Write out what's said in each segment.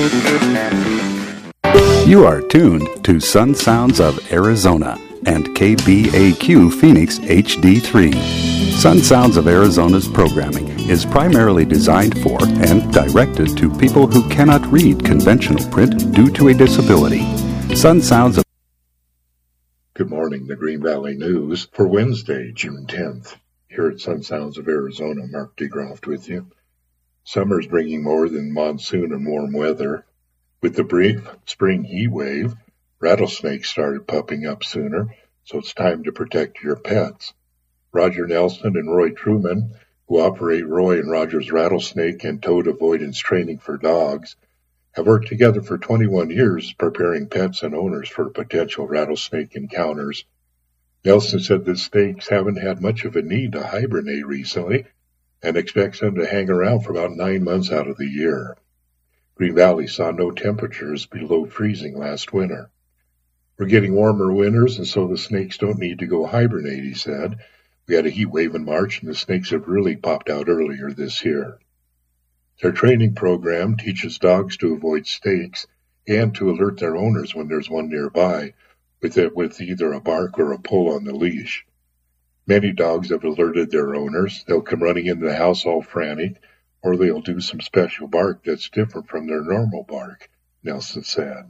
You are tuned to Sun Sounds of Arizona and KBAQ Phoenix HD3. Sun Sounds of Arizona's programming is primarily designed for and directed to people who cannot read conventional print due to a disability. Sun Sounds of Good morning, the Green Valley News for Wednesday, June 10th. Here at Sun Sounds of Arizona, Mark DeGroft with you. Summer's bringing more than monsoon and warm weather. With the brief spring heat wave, rattlesnakes started popping up sooner, so it's time to protect your pets. Roger Nelson and Roy Truman, who operate Roy and Roger's rattlesnake and toad avoidance training for dogs, have worked together for 21 years preparing pets and owners for potential rattlesnake encounters. Nelson said the snakes haven't had much of a need to hibernate recently and expects them to hang around for about 9 months out of the year. Green Valley saw no temperatures below freezing last winter. We're getting warmer winters, and so the snakes don't need to go hibernate, he said. We had a heat wave in March, and the snakes have really popped out earlier this year. Their training program teaches dogs to avoid snakes and to alert their owners when there's one nearby, with either a bark or a pull on the leash. Many dogs have alerted their owners. They'll come running into the house all frantic, or they'll do some special bark that's different from their normal bark, Nelson said.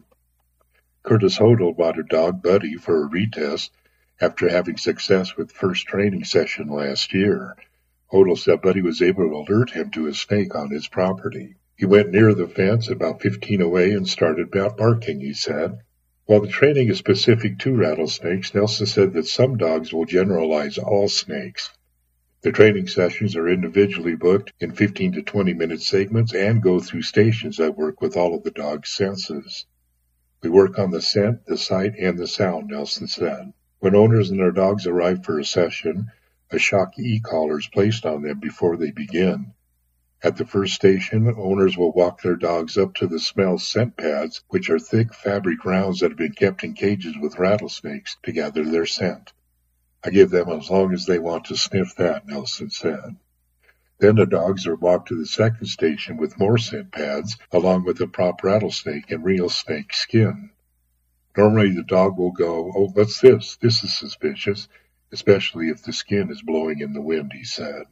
Curtis Hodel bought a dog, Buddy, for a retest after having success with first training session last year. Hodel said Buddy was able to alert him to a snake on his property. He went near the fence about 15 away and started barking, he said. While the training is specific to rattlesnakes, Nelson said that some dogs will generalize all snakes. The training sessions are individually booked in 15 to 20-minute segments and go through stations that work with all of the dog's senses. We work on the scent, the sight, and the sound, Nelson said. When owners and their dogs arrive for a session, a shock e-collar is placed on them before they begin. At the first station, owners will walk their dogs up to the smell scent pads, which are thick fabric rounds that have been kept in cages with rattlesnakes to gather their scent. I give them as long as they want to sniff that, Nelson said. Then the dogs are walked to the second station with more scent pads, along with a prop rattlesnake and real snake skin. Normally the dog will go, "Oh, what's this? This is suspicious," especially if the skin is blowing in the wind, he said.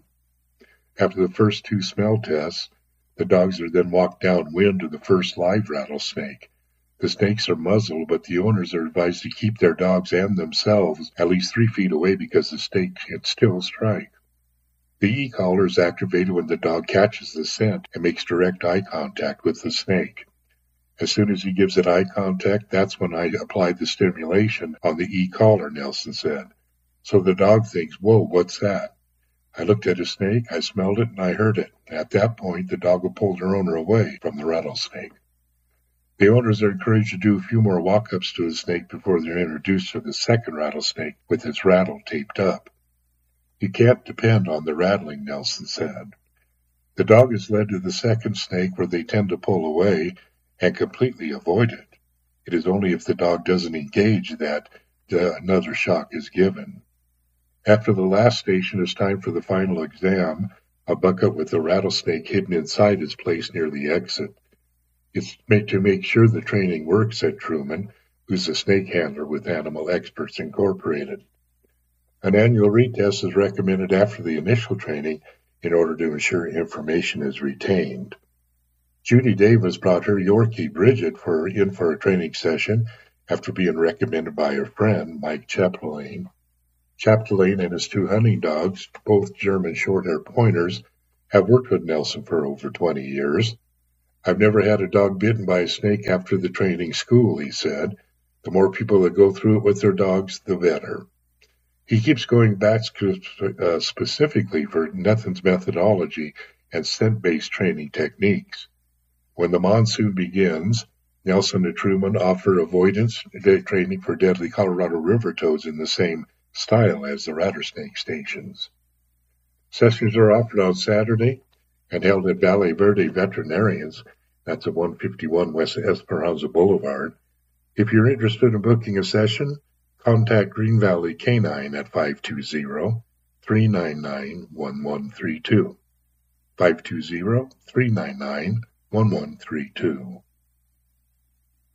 After the first 2 smell tests, the dogs are then walked downwind to the first live rattlesnake. The snakes are muzzled, but the owners are advised to keep their dogs and themselves at least 3 feet away because the snake can still strike. The e-collar is activated when the dog catches the scent and makes direct eye contact with the snake. As soon as he gives it eye contact, that's when I apply the stimulation on the e-collar, Nelson said. So the dog thinks, "Whoa, what's that?" I looked at a snake, I smelled it, and I heard it. At that point, the dog will pull their owner away from the rattlesnake. The owners are encouraged to do a few more walk-ups to the snake before they're introduced to the second rattlesnake with its rattle taped up. You can't depend on the rattling, Nelson said. The dog is led to the second snake where they tend to pull away and completely avoid it. It is only if the dog doesn't engage that another shock is given. After the last station, it's time for the final exam. A bucket with a rattlesnake hidden inside is placed near the exit. It's made to make sure the training works, said Truman, who's a snake handler with Animal Experts Incorporated. An annual retest is recommended after the initial training in order to ensure information is retained. Judy Davis brought her Yorkie Bridget in for a training session after being recommended by her friend, Mike Chapdelaine. Chapdelaine and his 2 hunting dogs, both German Shorthair Pointers, have worked with Nelson for over 20 years. I've never had a dog bitten by a snake after the training school, he said. The more people that go through it with their dogs, the better. He keeps going back specifically for Nelson's methodology and scent-based training techniques. When the monsoon begins, Nelson and Truman offer avoidance training for deadly Colorado River toads in the same style as the rattlesnake stations. Sessions are offered on Saturday and held at Valle Verde Veterinarians. That's at 151 West Esperanza Boulevard. If you're interested in booking a session, contact Green Valley Canine at 520-399-1132. 520-399-1132.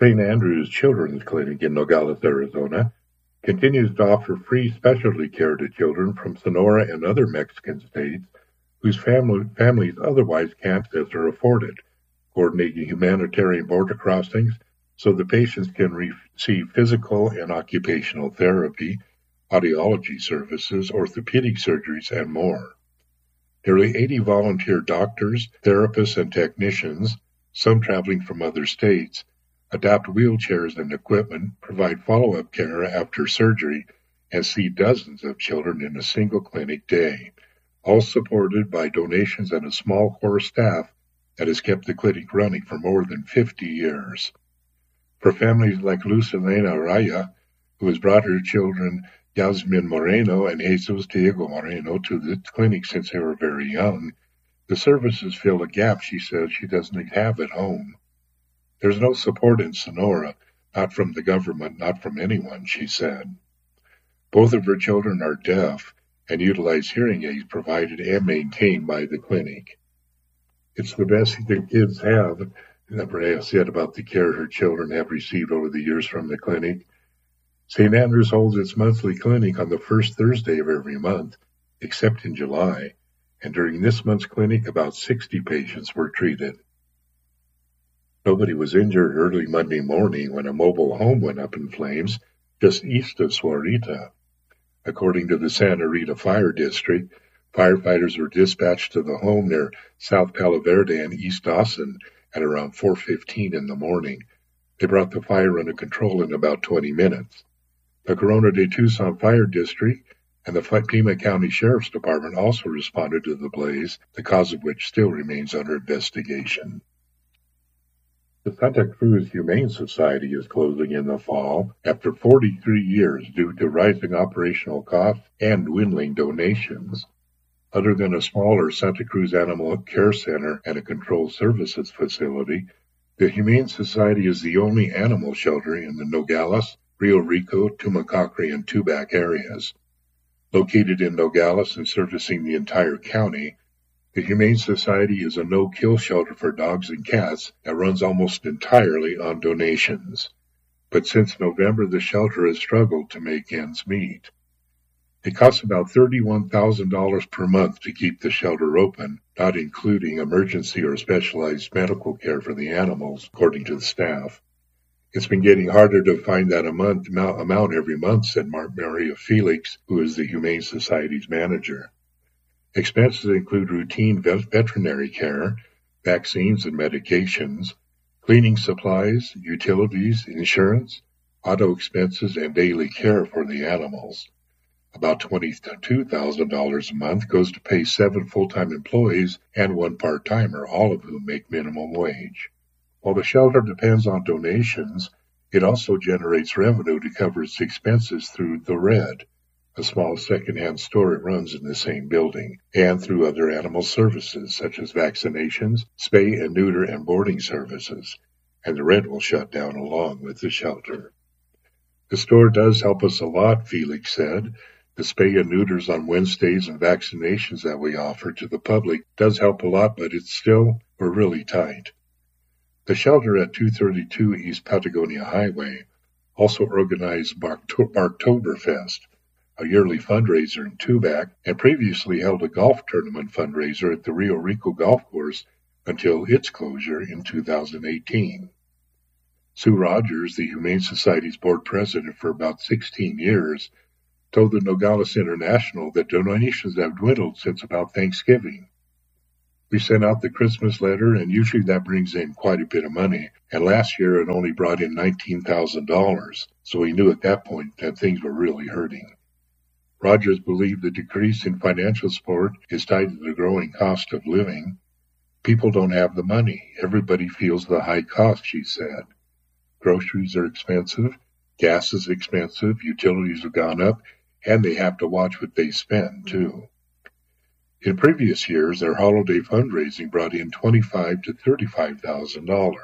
St. Andrew's Children's Clinic in Nogales, Arizona, continues to offer free specialty care to children from Sonora and other Mexican states whose families otherwise can't access or afford it, coordinating humanitarian border crossings so the patients can receive physical and occupational therapy, audiology services, orthopedic surgeries, and more. Nearly 80 volunteer doctors, therapists, and technicians, some traveling from other states, adapt wheelchairs and equipment, provide follow-up care after surgery, and see dozens of children in a single clinic day, all supported by donations and a small core staff that has kept the clinic running for more than 50 years. For families like Lucilena Araya, who has brought her children Yasmin Moreno and Jesus Diego Moreno to the clinic since they were very young, the services fill a gap she says she doesn't have at home. There's no support in Sonora, not from the government, not from anyone, she said. Both of her children are deaf and utilize hearing aids provided and maintained by the clinic. It's the best the kids have, Brea said about the care her children have received over the years from the clinic. St. Andrews holds its monthly clinic on the first Thursday of every month, except in July, and during this month's clinic, about 60 patients were treated. Nobody was injured early Monday morning when a mobile home went up in flames just east of Suarita. According to the Santa Rita Fire District, firefighters were dispatched to the home near South Palo Verde and East Dawson at around 4:15 in the morning. They brought the fire under control in about 20 minutes. The Corona de Tucson Fire District and the Pima County Sheriff's Department also responded to the blaze, the cause of which still remains under investigation. The Santa Cruz Humane Society is closing in the fall after 43 years due to rising operational costs and dwindling donations. Other than a smaller Santa Cruz Animal Care Center and a controlled services facility, the Humane Society is the only animal shelter in the Nogales, Rio Rico, Tumacacre, and Tubac areas. Located in Nogales and servicing the entire county, the Humane Society is a no-kill shelter for dogs and cats that runs almost entirely on donations. But since November, the shelter has struggled to make ends meet. It costs about $31,000 per month to keep the shelter open, not including emergency or specialized medical care for the animals, according to the staff. It's been getting harder to find that amount every month, said Maria Felix, who is the Humane Society's manager. Expenses include routine veterinary care, vaccines and medications, cleaning supplies, utilities, insurance, auto expenses, and daily care for the animals. About $22,000 a month goes to pay 7 full-time employees and 1 part-timer, all of whom make minimum wage. While the shelter depends on donations, it also generates revenue to cover its expenses through The Red, a small second-hand store it runs in the same building, and through other animal services such as vaccinations, spay and neuter and boarding services, and The Red will shut down along with the shelter. The store does help us a lot, Felix said. The spay and neuters on Wednesdays and vaccinations that we offer to the public does help a lot, but we're really tight. The shelter at 232 East Patagonia Highway also organized Barktoberfest, a yearly fundraiser in Tubac, and previously held a golf tournament fundraiser at the Rio Rico Golf Course until its closure in 2018. Sue Rogers, the Humane Society's board president for about 16 years, told the Nogales International that donations have dwindled since about Thanksgiving. We sent out the Christmas letter, and usually that brings in quite a bit of money, and last year it only brought in $19,000, so we knew at that point that things were really hurting. Rogers believed the decrease in financial support is tied to the growing cost of living. People don't have the money. Everybody feels the high cost, she said. Groceries are expensive, gas is expensive, utilities have gone up, and they have to watch what they spend, too. In previous years, their holiday fundraising brought in $25,000 to $35,000.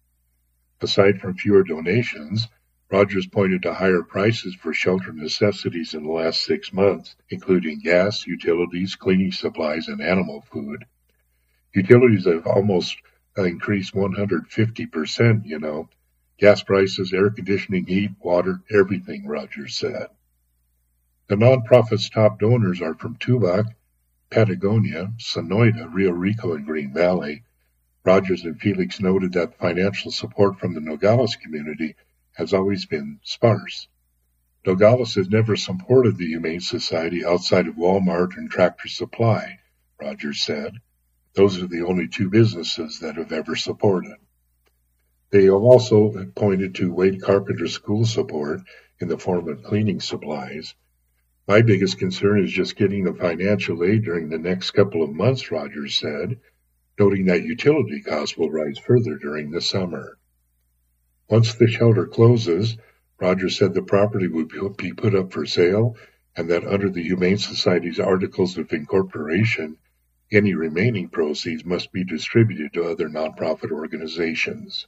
Aside from fewer donations, Rogers pointed to higher prices for shelter necessities in the last 6 months, including gas, utilities, cleaning supplies, and animal food. Utilities have almost increased 150%, Gas prices, air conditioning, heat, water, everything, Rogers said. The nonprofit's top donors are from Tubac, Patagonia, Sonoyta, Rio Rico, and Green Valley. Rogers and Felix noted that financial support from the Nogales community has always been sparse. Nogales has never supported the Humane Society outside of Walmart and Tractor Supply, Rogers said. Those are the only two businesses that have ever supported. They have also pointed to Wade Carpenter School support in the form of cleaning supplies. My biggest concern is just getting the financial aid during the next couple of months, Rogers said, noting that utility costs will rise further during the summer. Once the shelter closes, Rogers said the property would be put up for sale and that under the Humane Society's Articles of Incorporation, any remaining proceeds must be distributed to other nonprofit organizations.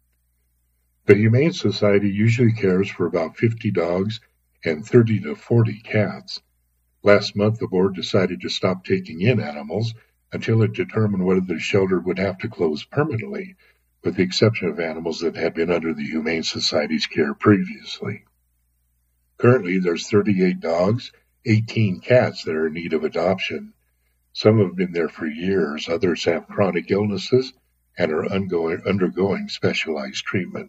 The Humane Society usually cares for about 50 dogs and 30 to 40 cats. Last month, the board decided to stop taking in animals until it determined whether the shelter would have to close permanently, with the exception of animals that had been under the Humane Society's care previously. Currently, there's 38 dogs, 18 cats that are in need of adoption. Some have been there for years, others have chronic illnesses and are undergoing specialized treatment.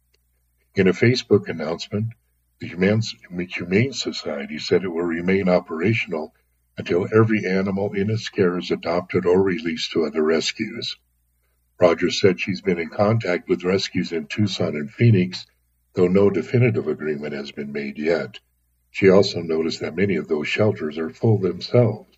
In a Facebook announcement, the Humane Society said it will remain operational until every animal in its care is adopted or released to other rescues. Rogers said she's been in contact with rescues in Tucson and Phoenix, though no definitive agreement has been made yet. She also noticed that many of those shelters are full themselves.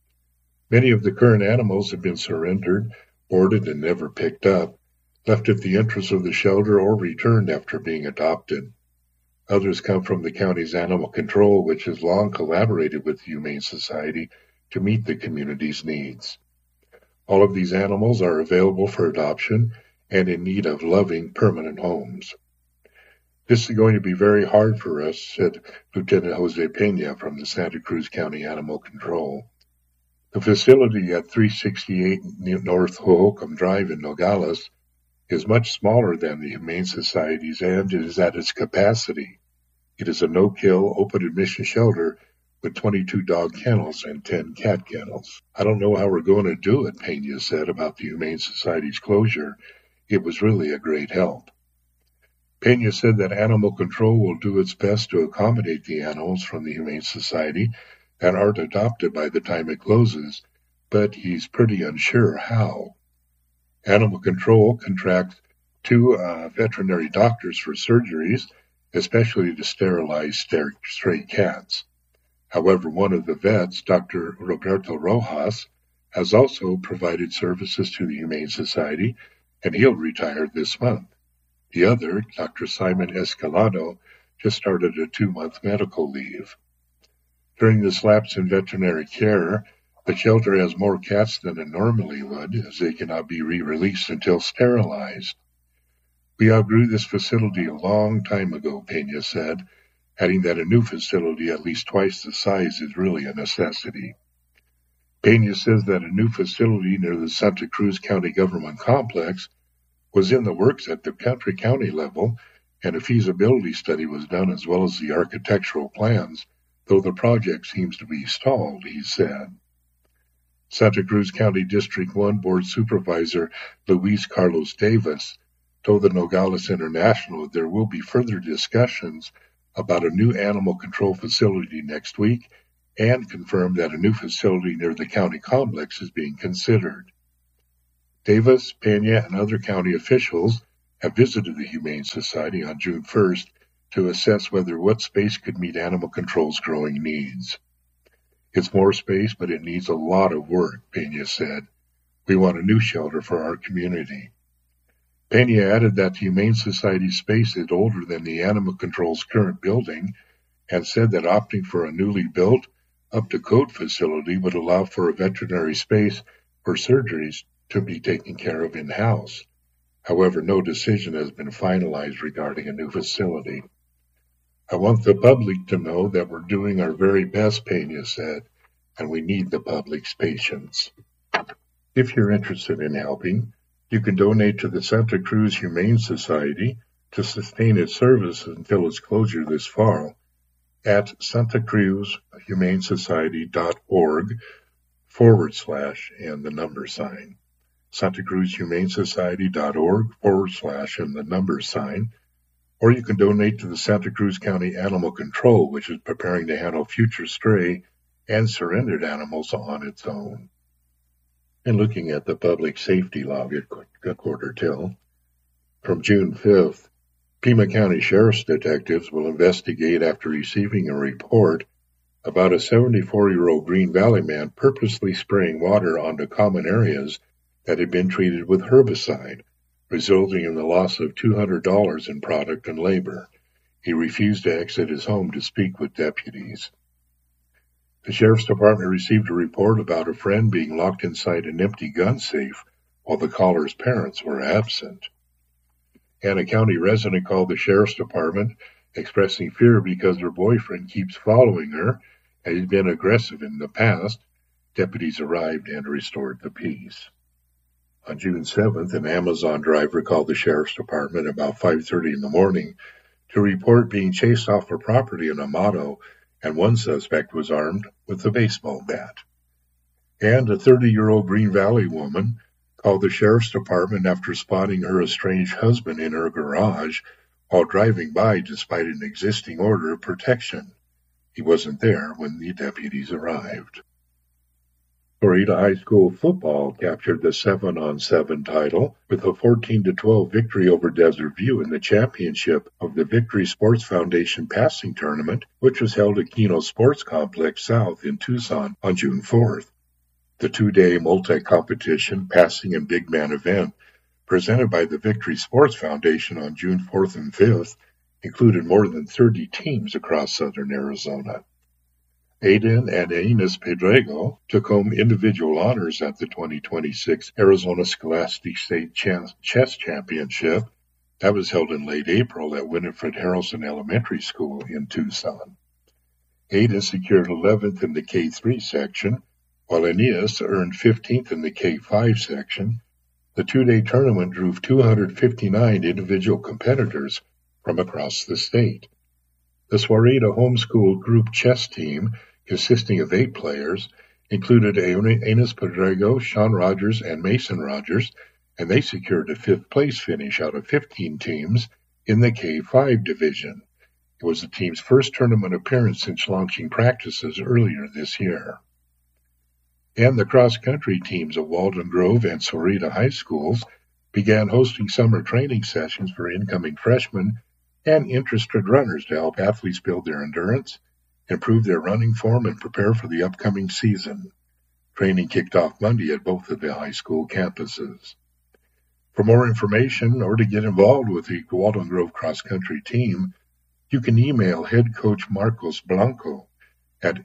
Many of the current animals have been surrendered, boarded, and never picked up, left at the entrance of the shelter or returned after being adopted. Others come from the county's animal control, which has long collaborated with the Humane Society to meet the community's needs. All of these animals are available for adoption and in need of loving, permanent homes. This is going to be very hard for us, said Lieutenant Jose Pena from the Santa Cruz County Animal Control. The facility at 368 North Hohokam Drive in Nogales is much smaller than the Humane Society's and is at its capacity. It is a no-kill, open-admission shelter with 22 dog kennels and 10 cat kennels. I don't know how we're going to do it, Pena said about the Humane Society's closure. It was really a great help. Pena said that Animal Control will do its best to accommodate the animals from the Humane Society that aren't adopted by the time it closes, but he's pretty unsure how. Animal Control contracts 2 veterinary doctors for surgeries, especially to sterilize stray cats. However, one of the vets, Dr. Roberto Rojas, has also provided services to the Humane Society, and he'll retire this month. The other, Dr. Simon Escalado, just started a 2-month medical leave. During this lapse in veterinary care, the shelter has more cats than it normally would, as they cannot be re-released until sterilized. We outgrew this facility a long time ago, Pena said, adding that a new facility at least twice the size is really a necessity. Pena says that a new facility near the Santa Cruz County Government Complex was in the works at the country county level, and a feasibility study was done as well as the architectural plans, though the project seems to be stalled, he said. Santa Cruz County District 1 Board Supervisor Luis Carlos Davis told the Nogales International that there will be further discussions about a new animal control facility next week and confirmed that a new facility near the county complex is being considered. Davis, Pena, and other county officials have visited the Humane Society on June 1st to assess whether what space could meet Animal Control's growing needs. It's more space, but it needs a lot of work, Pena said. We want a new shelter for our community. Pena added that the Humane Society's space is older than the Animal Control's current building and said that opting for a newly built, up-to-code facility would allow for a veterinary space for surgeries to be taken care of in-house. However, no decision has been finalized regarding a new facility. I want the public to know that we're doing our very best, Pena said, and we need the public's patience. If you're interested in helping, you can donate to the Santa Cruz Humane Society to sustain its service until its closure this fall at santacruzhumanesociety.org/ and the number sign. santacruzhumanesociety.org/ and the number sign. Or you can donate to the Santa Cruz County Animal Control, which is preparing to handle future stray and surrendered animals on its own. And looking at the public safety log at Quarter Till, from June 5th, Pima County Sheriff's detectives will investigate after receiving a report about a 74-year-old Green Valley man purposely spraying water onto common areas that had been treated with herbicide, resulting in the loss of $200 in product and labor. He refused to exit his home to speak with deputies. The Sheriff's Department received a report about a friend being locked inside an empty gun safe while the caller's parents were absent. And a county resident called the Sheriff's Department expressing fear because her boyfriend keeps following her and has been aggressive in the past. Deputies arrived and restored the peace. On June 7th, an Amazon driver called the Sheriff's Department about 5:30 in the morning to report being chased off a property in Amado, and one suspect was armed with a baseball bat. And a 30-year-old Green Valley woman called the Sheriff's Department after spotting her estranged husband in her garage while driving by despite an existing order of protection. He wasn't there when the deputies arrived. Sahuarita High School football captured the 7-on-7 title with a 14-12 victory over Desert View in the championship of the Victory Sports Foundation passing tournament, which was held at Keno Sports Complex South in Tucson on June 4th. The two-day multi-competition passing and big man event presented by the Victory Sports Foundation on June 4th and 5th included more than 30 teams across southern Arizona. Aiden and Ines Pedrego took home individual honors at the 2026 Arizona Scholastic State Chess Championship. That was held in late April at Winifred Harrelson Elementary School in Tucson. Aiden secured 11th in the K3 section, while Ines earned 15th in the K5 section. The two-day tournament drew 259 individual competitors from across the state. The Sahuarita homeschooled group chess team, consisting of 8 players, included Ines Pedrego, Sean Rogers, and Mason Rogers, and they secured a 5th-place finish out of 15 teams in the K5 division. It was the team's first tournament appearance since launching practices earlier this year. And the cross-country teams of Walden Grove and Sahuarita High Schools began hosting summer training sessions for incoming freshmen and interested runners to help athletes build their endurance, improve their running form, and prepare for the upcoming season. Training kicked off Monday at both of the high school campuses. For more information or to get involved with the Walden Grove cross-country team, you can email head coach Marcos Blanco at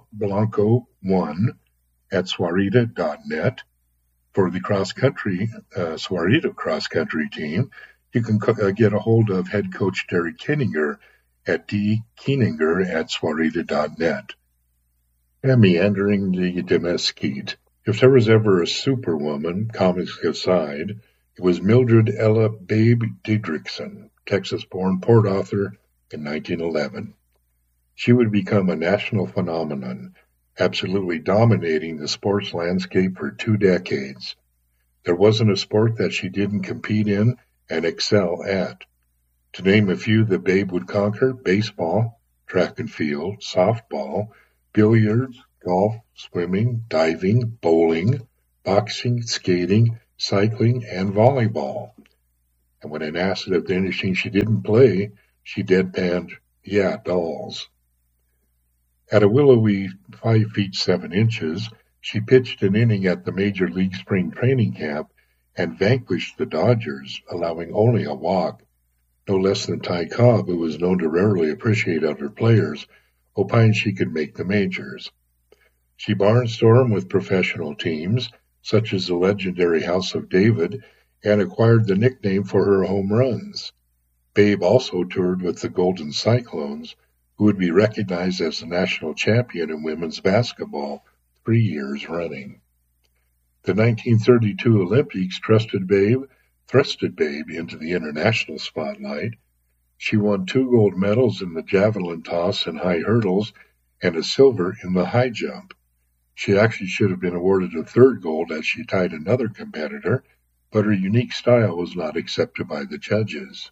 mblanco1@sahuarita.net. For the cross-country, Sahuarita cross-country team, you can get a hold of head coach Derek Kininger at dkeenenger@sahuarita.net. And meandering the mesquite. If there was ever a superwoman, comics aside, it was Mildred Ella Babe Didrikson, Texas-born port author in 1911. She would become a national phenomenon, absolutely dominating the sports landscape for 2 decades. There wasn't a sport that she didn't compete in and excel at. To name a few that Babe would conquer: baseball, track and field, softball, billiards, golf, swimming, diving, bowling, boxing, skating, cycling, and volleyball. And when asked if there's anything she didn't play, she deadpanned, "Yeah, dolls." At a willowy 5 feet 7 inches, she pitched an inning at the Major League Spring Training Camp and vanquished the Dodgers, allowing only a walk. No less than Ty Cobb, who was known to rarely appreciate other players, opined she could make the majors. She barnstormed with professional teams, such as the legendary House of David, and acquired the nickname for her home runs. Babe also toured with the Golden Cyclones, who would be recognized as the national champion in women's basketball 3 years running. The 1932 Olympics trusted Babe thrusted Babe into the international spotlight. She won 2 gold medals in the javelin toss and high hurdles and a silver in the high jump. She actually should have been awarded a 3rd gold as she tied another competitor, but her unique style was not accepted by the judges.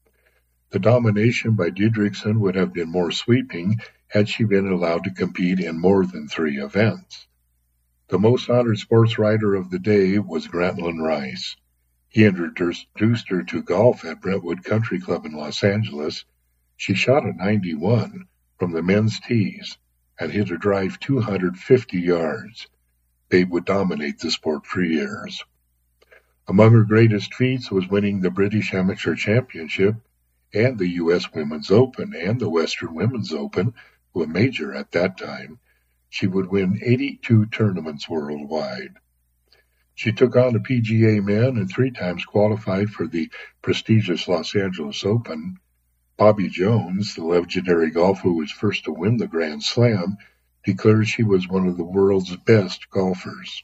The domination by Didrikson would have been more sweeping had she been allowed to compete in more than 3 events. The most honored sports writer of the day was Grantland Rice. He introduced her to golf at Brentwood Country Club in Los Angeles. She shot a 91 from the men's tees and hit a drive 250 yards. Babe would dominate the sport for years. Among her greatest feats was winning the British Amateur Championship and the U.S. Women's Open and the Western Women's Open, a major at that time. She would win 82 tournaments worldwide. She took on the PGA men and 3 times qualified for the prestigious Los Angeles Open. Bobby Jones, the legendary golfer who was first to win the Grand Slam, declared she was one of the world's best golfers.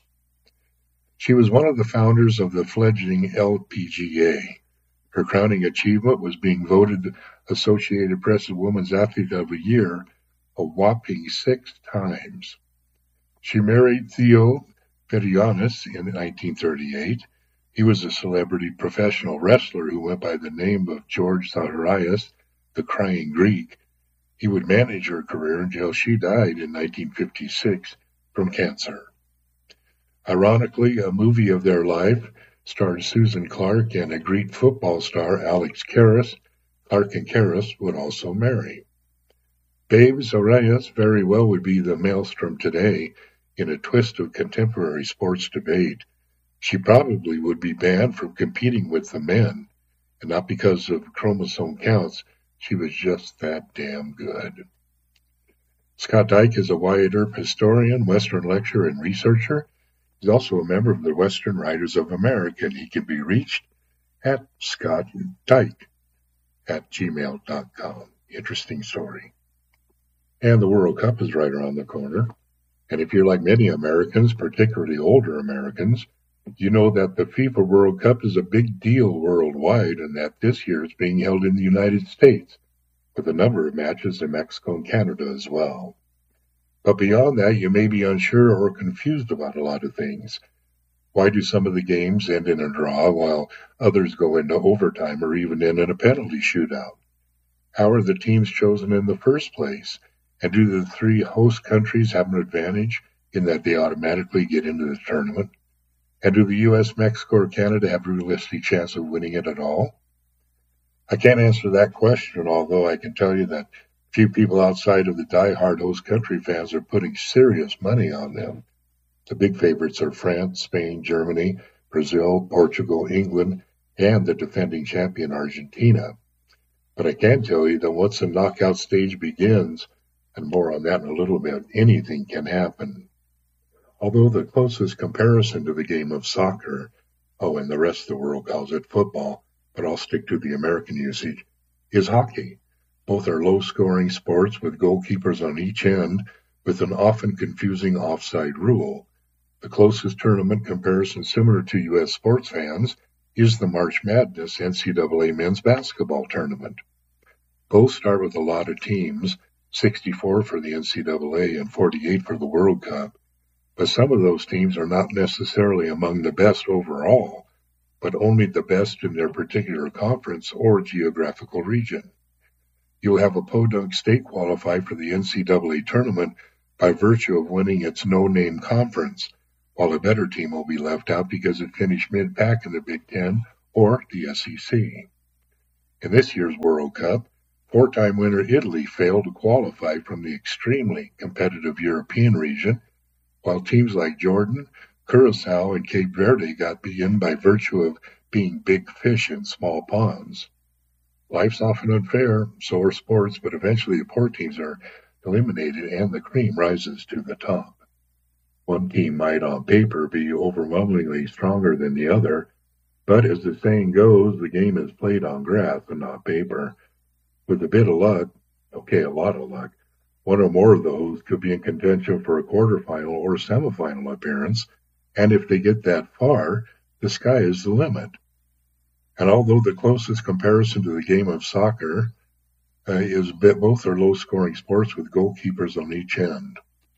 She was one of the founders of the fledgling LPGA. Her crowning achievement was being voted Associated Press Women's Athlete of the Year a whopping 6 times. She married Theo Fedionis in 1938. He was a celebrity professional wrestler who went by the name of George Zacharias, the Crying Greek. He would manage her career until she died in 1956 from cancer. Ironically, a movie of their life starred Susan Clark and a Greek football star, Alex Karras. Clark and Karras would also marry. Babe Zacharias very well would be the maelstrom today in a twist of contemporary sports debate. She probably would be banned from competing with the men, and not because of chromosome counts. She was just that damn good. Scott Dyke is a Wyatt Earp historian, Western lecturer, and researcher. He's also a member of the Western Writers of America, and he can be reached at scottdyke@gmail.com. Interesting story. And the World Cup is right around the corner. And if you're like many Americans, particularly older Americans, you know that the FIFA World Cup is a big deal worldwide and that this year it's being held in the United States, with a number of matches in Mexico and Canada as well. But beyond that, you may be unsure or confused about a lot of things. Why do some of the games end in a draw while others go into overtime or even in a penalty shootout? How are the teams chosen in the first place? And do the 3 host countries have an advantage in that they automatically get into the tournament? And do the U.S., Mexico, or Canada have a realistic chance of winning it at all? I can't answer that question, although I can tell you that few people outside of the die-hard host country fans are putting serious money on them. The big favorites are France, Spain, Germany, Brazil, Portugal, England, and the defending champion Argentina. But I can tell you that once the knockout stage begins, and more on that in a little bit, anything can happen. Although the closest comparison to the game of soccer, and the rest of the world calls it football, but I'll stick to the American usage, is hockey. Both are low-scoring sports with goalkeepers on each end, with an often confusing offside rule. The closest tournament comparison similar to U.S. sports fans is the March Madness NCAA men's basketball tournament. Both start with a lot of teams, 64 for the NCAA and 48 for the World Cup, but some of those teams are not necessarily among the best overall, but only the best in their particular conference or geographical region. You'll have a podunk state qualify for the NCAA tournament by virtue of winning its no-name conference, while a better team will be left out because it finished mid-pack in the Big Ten or the SEC. In this year's World Cup, 4-time winner Italy failed to qualify from the extremely competitive European region, while teams like Jordan, Curacao, and Cape Verde got in by virtue of being big fish in small ponds. Life's often unfair, so are sports, but eventually the poor teams are eliminated and the cream rises to the top. One team might on paper be overwhelmingly stronger than the other, but as the saying goes, the game is played on grass and not paper. With a bit of luck, a lot of luck, one or more of those could be in contention for a quarterfinal or semifinal appearance, and if they get that far, the sky is the limit. And although the closest comparison to the game of soccer is both are low-scoring sports with goalkeepers on each end.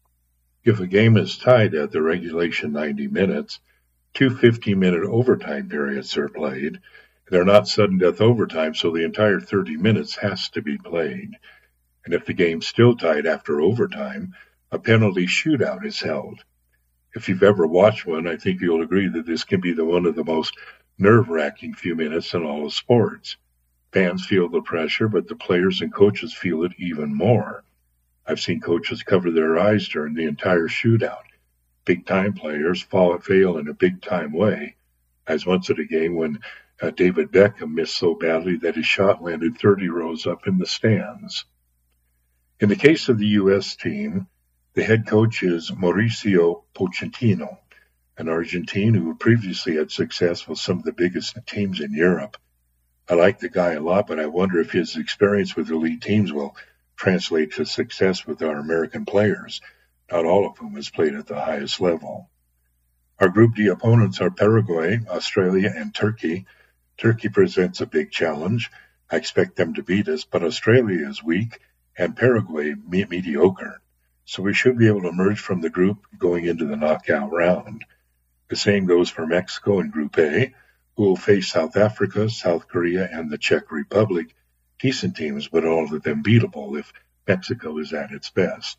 If a game is tied at the regulation 90 minutes, 2 15-minute overtime periods are played. They're not sudden death overtime, so the entire 30 minutes has to be played. And if the game's still tied after overtime, a penalty shootout is held. If you've ever watched one, I think you'll agree that this can be one of the most nerve-wracking few minutes in all of sports. Fans feel the pressure, but the players and coaches feel it even more. I've seen coaches cover their eyes during the entire shootout. Big-time players fail in a big-time way, as once at a game when David Beckham missed so badly that his shot landed 30 rows up in the stands. In the case of the U.S. team, the head coach is Mauricio Pochettino, an Argentine who previously had success with some of the biggest teams in Europe. I like the guy a lot, but I wonder if his experience with elite teams will translate to success with our American players, not all of whom has played at the highest level. Our Group D opponents are Paraguay, Australia, and Turkey. Turkey presents a big challenge. I expect them to beat us, but Australia is weak and Paraguay mediocre. So we should be able to emerge from the group going into the knockout round. The same goes for Mexico in Group A, who will face South Africa, South Korea, and the Czech Republic. Decent teams, but all of them beatable if Mexico is at its best.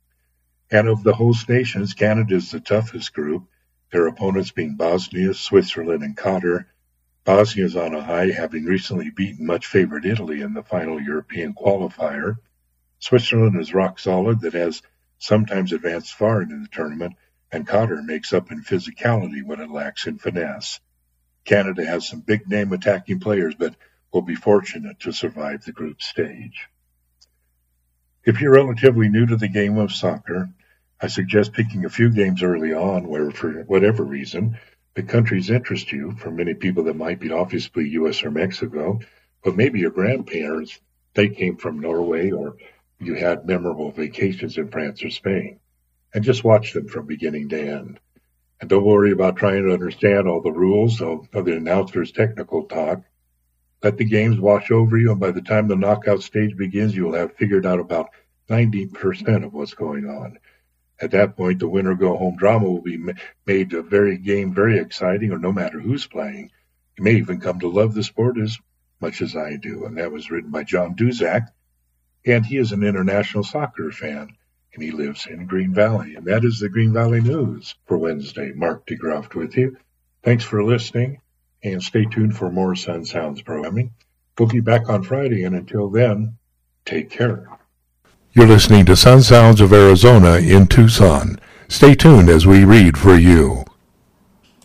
And of the host nations, Canada is the toughest group, their opponents being Bosnia, Switzerland, and Qatar. Bosnia is on a high, having recently beaten much-favored Italy in the final European qualifier. Switzerland is rock solid that has sometimes advanced far into the tournament, and Qatar makes up in physicality what it lacks in finesse. Canada has some big-name attacking players, but will be fortunate to survive the group stage. If you're relatively new to the game of soccer, I suggest picking a few games early on where, for whatever reason, the countries interest you. For many people, that might be obviously U.S. or Mexico, but maybe your grandparents, they came from Norway, or you had memorable vacations in France or Spain, and just watch them from beginning to end. And don't worry about trying to understand all the rules of the announcer's technical talk. Let the games wash over you, and by the time the knockout stage begins, you'll have figured out about 90% of what's going on. At that point, the winner-go-home drama will be made a very exciting, or no matter who's playing. You may even come to love the sport as much as I do. And that was written by John Duzak, and he is an international soccer fan, and he lives in Green Valley. And that is the Green Valley News for Wednesday. Mark DeGroft with you. Thanks for listening, and stay tuned for more Sun Sounds programming. We'll be back on Friday, and until then, take care. You're listening to Sun Sounds of Arizona in Tucson. Stay tuned as we read for you.